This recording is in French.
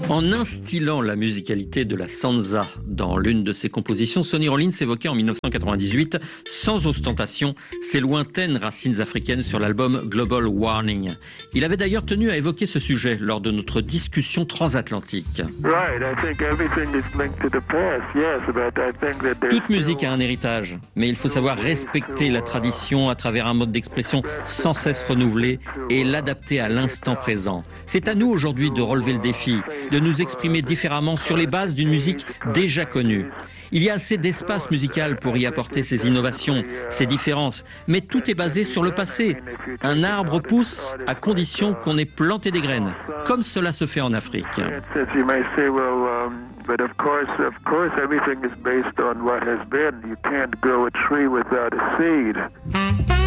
En instillant la musicalité de la sansa dans l'une de ses compositions, Sonny Rollins évoquait en 1998, sans ostentation, ses lointaines racines africaines sur l'album Global Warning. Il avait d'ailleurs tenu à évoquer ce sujet lors de notre discussion transatlantique. Toute musique a un héritage, mais il faut savoir respecter la tradition à travers un mode d'expression sans cesse renouvelé et l'adapter à l'instant présent. C'est à nous aujourd'hui de relever le défi, de nous exprimer différemment sur les bases d'une musique déjà connue. Il y a assez d'espace musical pour y apporter ces innovations, ces différences, mais tout est basé sur le passé. Un arbre pousse à condition qu'on ait planté des graines, comme cela se fait en Afrique. But of course, everything is based on what has been. You can't grow a tree without a seed.